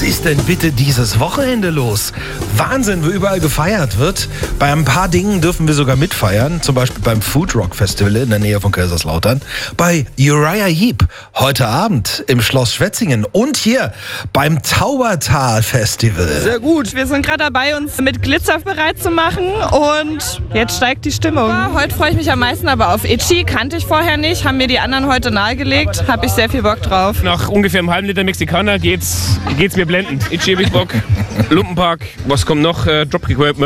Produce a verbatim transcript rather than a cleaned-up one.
ist denn bitte dieses Wochenende los? Wahnsinn, wo überall gefeiert wird. Bei ein paar Dingen dürfen wir sogar mitfeiern. Zum Beispiel beim Food Rock Festival in der Nähe von Kaiserslautern. Bei Uriah Heep heute Abend im Schloss Schwetzingen. Und hier beim Taubertal Festival. Sehr gut. Wir sind gerade dabei, uns mit Glitzer bereit zu machen. Und jetzt steigt die Stimmung. Ja, heute freue ich mich am meisten aber auf Itchy. Kannte ich vorher nicht. Haben mir die anderen heute nahegelegt. Habe ich sehr viel Bock drauf. Nach ungefähr einem halben Liter Mexikaner geht's, geht's mir blendend. Itchy hab ich Bock. Lumpenpark. Was kommt noch? Äh, Dropkick World